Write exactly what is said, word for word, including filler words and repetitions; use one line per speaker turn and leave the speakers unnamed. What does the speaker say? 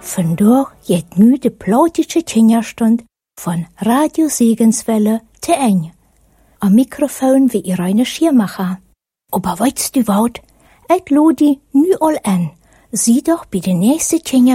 Vandaag geht nu de plautische Tingerstund von Radio Segenswelle te Eng. Am Mikrofon wie Irene Schiermacher. Aber weißt du wat? Ich lade nu all an. Sieh doch bei der nächsten Tinger